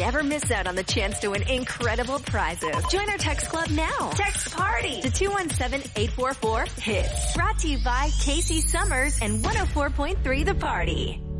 never miss out on the chance to win incredible prizes. Join our text club now. Text PARTY to 217-844-HITS. Brought to you by Casey Summers and 104.3 The Party.